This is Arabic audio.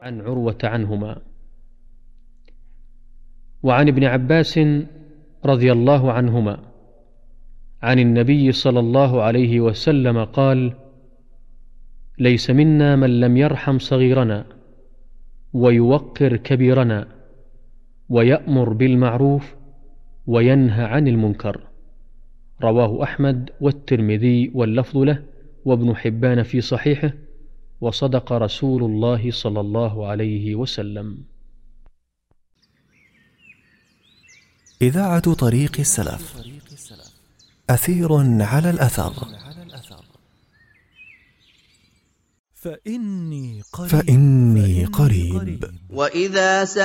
عن عروة عنهما. وعن ابن عباس رضي الله عنهما عن النبي صلى الله عليه وسلم قال: ليس منا من لم يرحم صغيرنا ويوقر كبيرنا ويأمر بالمعروف وينهى عن المنكر. رواه أحمد والترمذي واللفظ له، وابن حبان في صحيحه، وصدق رسول الله صلى الله عليه وسلم. إذاعة طريق السلف، أثير على الأثر. فإني قريب. وإذا